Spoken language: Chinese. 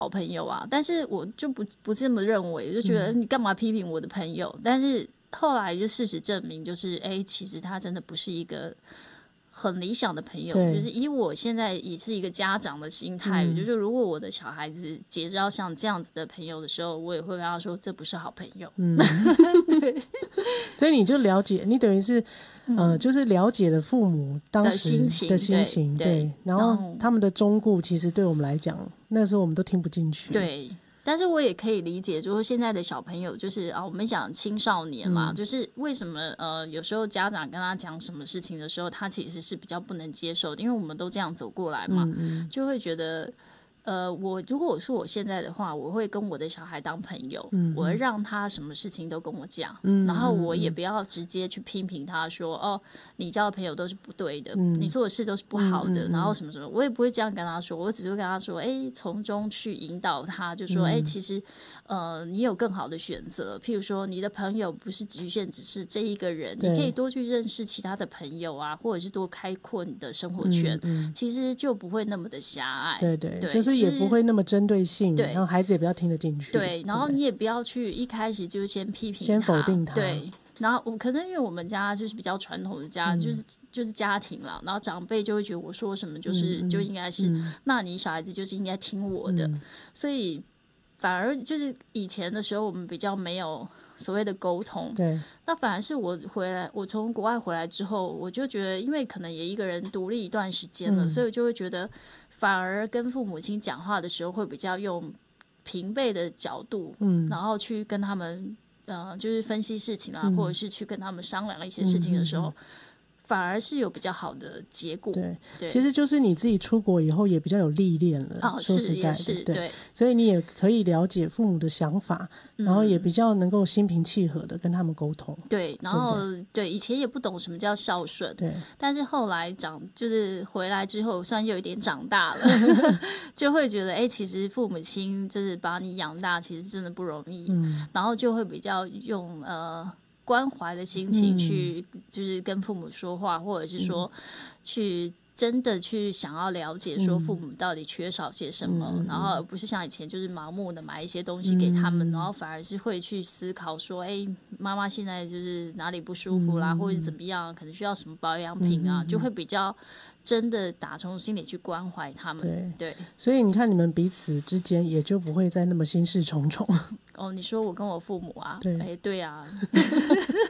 好朋友啊，但是我就不这么认为，就觉得你干嘛批评我的朋友？但是后来就事实证明，就是其实他真的不是一个很理想的朋友。就是以我现在也是一个家长的心态，就是如果我的小孩子结交像这样子的朋友的时候，我也会跟他说这不是好朋友。对， 所以你就了解，你等于是就是了解了父母当时的心情，对，然后他们的忠告其实对我们来讲，那时候我们都听不进去。 对，但是我也可以理解，就是现在的小朋友，就是我们讲青少年啦，就是为什么有时候家长跟他讲什么事情的时候，他其实是比较不能接受的，因为我们都这样走过来嘛，就会觉得。如果我是我现在的话，我会跟我的小孩当朋友，我会让他什么事情都跟我讲，然后我也不要直接去批评他说，你交的朋友都是不对的，你做的事都是不好的，然后什么什么，我也不会这样跟他说，我只会跟他说，从中去引导他，就说，其实你有更好的选择，譬如说你的朋友不是局限只是这一个人，你可以多去认识其他的朋友啊，或者是多开阔你的生活圈，其实就不会那么的狭隘。 对，就是也不会那么针对性，然后孩子也不要听得进去。 对，然后你也不要去一开始就先批评他， 先否定他。 对，然后可能因为我们家就是比较传统的家，就是家庭啦，然后长辈就会觉得我说什么就应该是，那你小孩子就是应该听我的，所以反而就是以前的时候我们比较没有所谓的沟通。 对， 那反而是我从国外回来之后，我就觉得因为可能也一个人独立一段时间了，所以我就会觉得反而跟父母亲讲话的时候会比较用平辈的角度，然后去跟他们就是分析事情啊，或者是去跟他们商量一些事情的时候，反而是有比较好的结果。 对，其实就是你自己出国以后也比较有历练了，说实在的，对，所以你也可以了解父母的想法，然后也比较能够心平气和的跟他们沟通。 对，然后对以前也不懂什么叫孝顺，对，但是后来就是回来之后，算有一点长大了，就会觉得其实父母亲就是把你养大，其实真的不容易，然后就会比较用关怀的心情去就是跟父母说话，或者是说去真的去想要了解说父母到底缺少些什么，然后而不是像以前就是盲目的买一些东西给他们，然后反而是会去思考说妈妈现在就是哪里不舒服啦，或者怎么样可能需要什么保养品啊，就会比较真的打从心里去关怀他们。 对， 所以你看你们彼此之间也就不会再那么心事重重。 你说我跟我父母啊，对啊